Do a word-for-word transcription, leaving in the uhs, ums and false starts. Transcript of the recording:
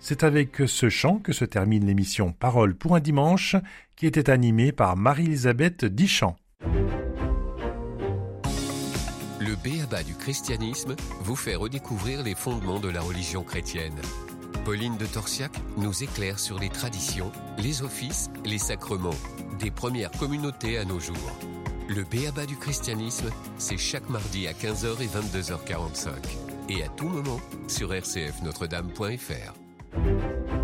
C'est avec ce chant que se termine l'émission Parole pour un dimanche, qui était animée par Marie-Elisabeth Dichand. Le B.A.B.A. du christianisme vous fait redécouvrir les fondements de la religion chrétienne. Pauline de Torsiac nous éclaire sur les traditions, les offices, les sacrements, des premières communautés à nos jours. Le B.A.B.A. du christianisme, c'est chaque mardi à quinze heures et vingt-deux heures quarante-cinq. Et à tout moment sur r c f notre dame point f r.